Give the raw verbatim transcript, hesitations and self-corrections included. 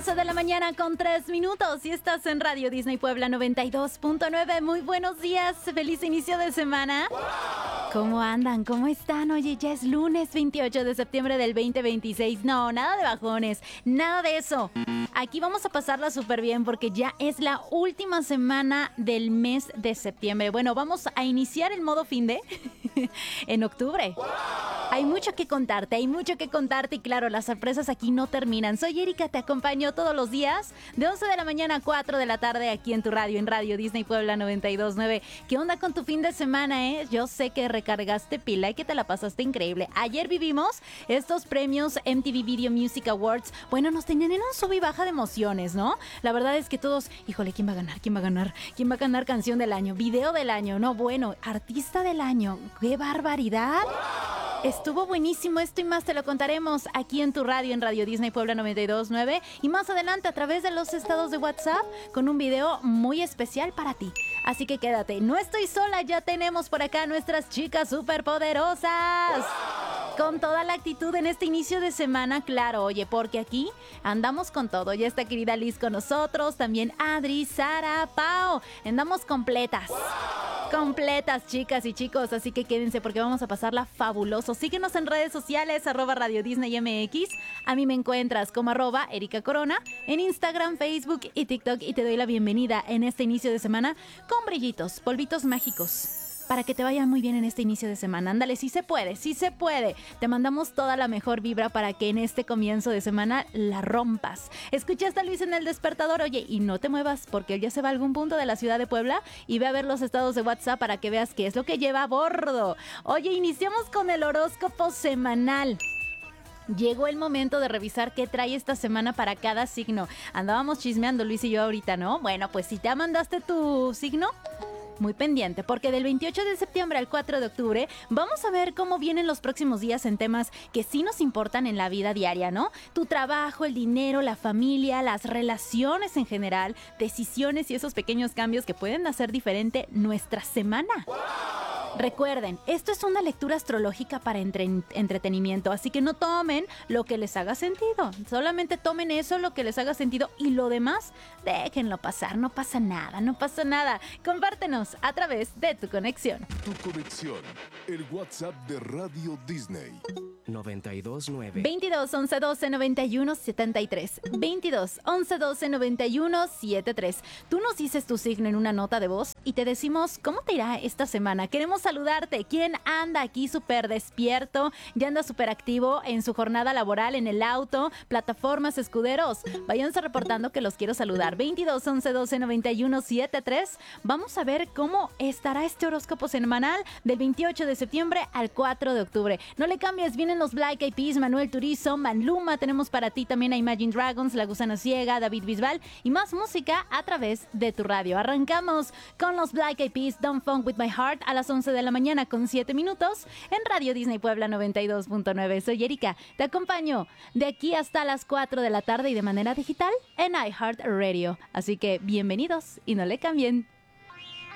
once de la mañana con tres minutos y estás en Radio Disney Puebla noventa y dos punto nueve. Muy buenos días, feliz inicio de semana. ¿Cómo andan? ¿Cómo están? Oye, ya es lunes veintiocho de septiembre del veinte veintiséis. No, nada de bajones, nada de eso. Aquí vamos a pasarla súper bien porque ya es la última semana del mes de septiembre. Bueno, vamos a iniciar el modo fin de en octubre. Hay mucho que contarte, hay mucho que contarte y claro, las sorpresas aquí no terminan. Soy Erika, te acompaño todos los días de once de la mañana a cuatro de la tarde aquí en tu radio, en Radio Disney Puebla noventa y dos punto nueve. ¿Qué onda con tu fin de semana, eh? Yo sé que recargaste pila y que te la pasaste increíble. Ayer vivimos estos premios M T V Video Music Awards. Bueno, nos tenían en un sub y baja de emociones, ¿no? La verdad es que todos, híjole, ¿quién va a ganar? ¿Quién va a ganar? ¿Quién va a ganar canción del año? Video del año, no, bueno, artista del año. ¡Qué barbaridad! Estuvo buenísimo esto y más te lo contaremos aquí en tu radio, en Radio Disney Puebla noventa y dos punto nueve y más adelante a través de los estados de WhatsApp con un video muy especial para ti. Así que quédate, no estoy sola, ya tenemos por acá nuestras chicas superpoderosas. Con toda la actitud en este inicio de semana, claro, oye, porque aquí andamos con todo. Ya está querida Liz con nosotros, también Adri, Sara, Pau, andamos completas. Completas, chicas y chicos, así que quédense porque vamos a pasarla fabuloso. Síguenos en redes sociales, arroba Radio Disney M X. A mí me encuentras como arroba Erika Corona en Instagram, Facebook y TikTok y te doy la bienvenida en este inicio de semana con brillitos, polvitos mágicos. Para que te vaya muy bien en este inicio de semana. Ándale, sí se puede, sí se puede. Te mandamos toda la mejor vibra para que en este comienzo de semana la rompas. Escuchaste a Luis en el despertador, oye, y no te muevas porque él ya se va a algún punto de la ciudad de Puebla y ve a ver los estados de WhatsApp para que veas qué es lo que lleva a bordo. Oye, iniciamos con el horóscopo semanal. Llegó el momento de revisar qué trae esta semana para cada signo. Andábamos chismeando Luis y yo ahorita, ¿no? Bueno, pues si te mandaste tu signo, muy pendiente, porque del veintiocho de septiembre al cuatro de octubre vamos a ver cómo vienen los próximos días en temas que sí nos importan en la vida diaria, ¿no? Tu trabajo, el dinero, la familia, las relaciones en general, decisiones y esos pequeños cambios que pueden hacer diferente nuestra semana. Recuerden, esto es una lectura astrológica para entre- entretenimiento, así que no tomen lo que les haga sentido. Solamente tomen eso, lo que les haga sentido, y lo demás, déjenlo pasar. No pasa nada, no pasa nada. Compártenos a través de tu conexión. Tu conexión, el WhatsApp de Radio Disney. noventa y dos punto nueve. veintidós, once, doce, noventa y uno, setenta y tres. veintidós, once, doce, noventa y uno, setenta y tres. Tú nos dices tu signo en una nota de voz y te decimos cómo te irá esta semana. Queremos saludarte. ¿Quién anda aquí súper despierto? Ya anda súper activo en su jornada laboral, en el auto, plataformas, escuderos. Váyanse reportando que los quiero saludar. veintidós, once, doce, noventa y uno, setenta y tres. Vamos a ver cómo estará este horóscopo semanal del veintiocho de septiembre al cuatro de octubre. No le cambies, vienen los Black Eyed Peas, Manuel Turizo, Maluma. Tenemos para ti también a Imagine Dragons, La Gusana Ciega, David Bisbal y más música a través de tu radio. Arrancamos con los Black Eyed Peas, Don't Funk With My Heart a las once de la mañana con siete minutos en Radio Disney Puebla noventa y dos punto nueve. Soy Erika, te acompaño de aquí hasta las cuatro de la tarde y de manera digital en iHeartRadio. Así que bienvenidos y no le cambien.